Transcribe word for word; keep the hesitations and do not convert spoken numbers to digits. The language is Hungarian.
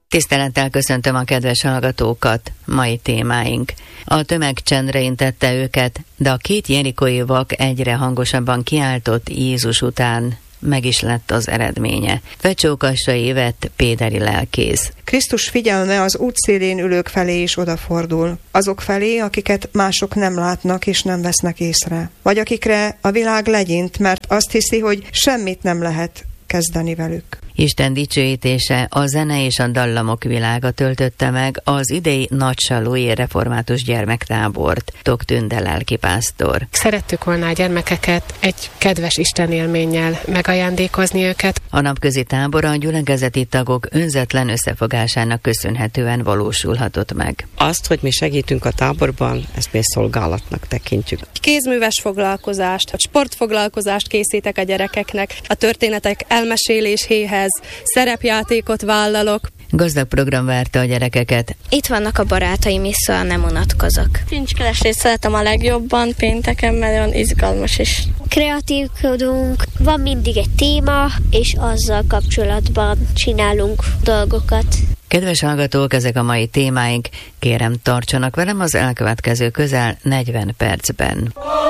Tisztelettel köszöntöm a kedves hallgatókat, mai témáink. A tömegcsendre intette őket, de a két jerikói vak egyre hangosabban kiáltott Jézus után meg is lett az eredménye. Fecsókassai Ivett péderi lelkész. Krisztus figyelme az útszélén ülők felé is odafordul. Azok felé, akiket mások nem látnak és nem vesznek észre. Vagy akikre a világ legyint, mert azt hiszi, hogy semmit nem lehet kezdeni velük. Isten dicsőítése, a zene és a dallamok világa töltötte meg az idei nagysalói református gyermektábort. Tok Tünde lelkipásztor. Szerettük volna a gyermekeket egy kedves Isten élménnyel megajándékozni őket. A napközi tábor a gyülekezeti tagok önzetlen összefogásának köszönhetően valósulhatott meg. Azt, hogy mi segítünk a táborban, ezt mi szolgálatnak tekintjük. Kézműves foglalkozást, sportfoglalkozást készítek a gyerekeknek, a történetek elmeséléséhez, szerepjátékot vállalok. Gazdag program várta a gyerekeket. Itt vannak a barátaim is, szóval nem unatkozok. Kincskeresést szeretem a legjobban pénteken, mert olyan izgalmas is. Kreatívkodunk, van mindig egy téma, és azzal kapcsolatban csinálunk dolgokat. Kedves hallgatók, ezek a mai témáink. Kérem, tartsanak velem az elkövetkező közel negyven percben.